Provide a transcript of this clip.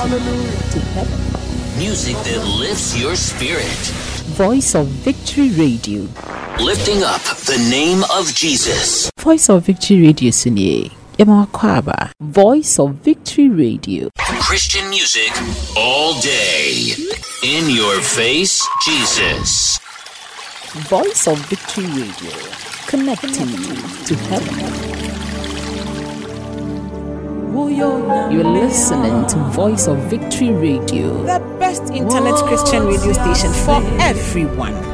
to heaven. Music that lifts your spirit. Voice of Victory Radio. Lifting up the name of Jesus. Voice of Victory Radio Sunye. Kwaba. Voice of Victory Radio. Christian music all day. In your face, Jesus. Voice of Victory Radio. Connecting you to heaven. You're listening to Voice of Victory Radio, the best internet Christian radio station for everyone.